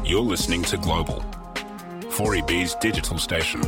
You're listening to Global, 4EB's digital station.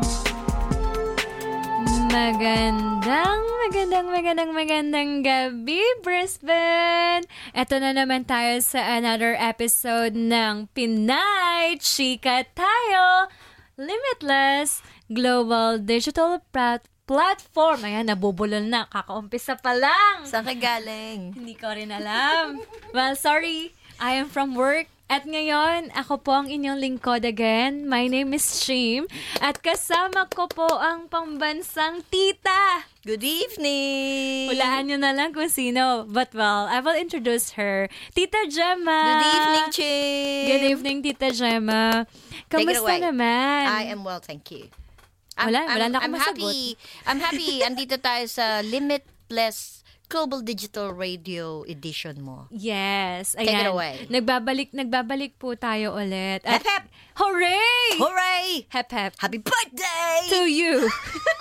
Magandang gabi, Brisbane! Ito na naman tayo sa another episode ng Pinay Chika Tayo, Limitless Global Digital Platform. Ayan, nabubulol na. Kakaumpisa pa lang. Saan ka galing? Hindi ko rin alam. Well, sorry. I am from work. At ngayon, ako po ang inyong lingkod again. My name is Shim. At kasama ko po ang pambansang tita. Good evening! Hulaan nyo na lang kung sino. But well, I will introduce her. Tita Gemma. Good evening, Chim! Good evening, Tita Gemma. Take it Kamusta away. naman? I am well, thank you. Wala na akong masagot. I'm happy. Andito tayo sa Limitless Global Digital Radio edition mo. Yes. Take it Ayan. away. Nagbabalik po tayo ulit. At, Hep, hep! hooray! Hooray! Hep, hep. Happy birthday! To you.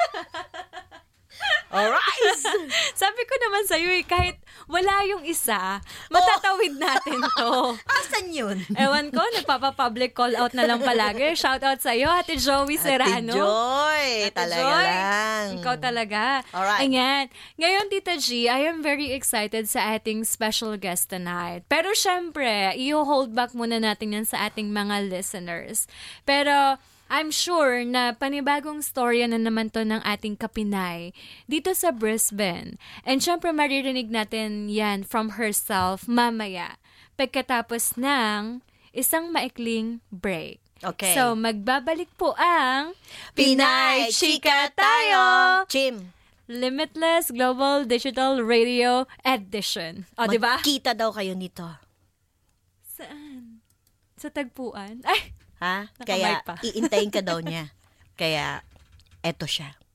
Alright! Sabi ko naman sa'yo kahit wala yung isa, matatawid natin to. Asan yun? Ewan ko, nagpapapublic call out na lang palagi. Shout out sa'yo, Ate Joey Serrano. Ate Joy! Ate Talaga Joy, lang. Ikaw talaga. Alright. Ayan. Ngayon, Tita G, I am very excited sa ating special guest tonight. Pero syempre, i-hold back muna natin yan sa ating mga listeners. Pero I'm sure na panibagong storya na naman to ng ating kapinay dito sa Brisbane. And syempre maririnig natin yan from herself mamaya pagkatapos ng isang maikling break. Okay. So magbabalik po ang Pinay Chika Tayo! Chim, Limitless Global Digital Radio Edition. O, diba? magkita daw kayo nito. Saan? Sa tagpuan? Ay! Ha? Nakamay Kaya, pa. iintayin ka daw niya. Kaya, eto siya.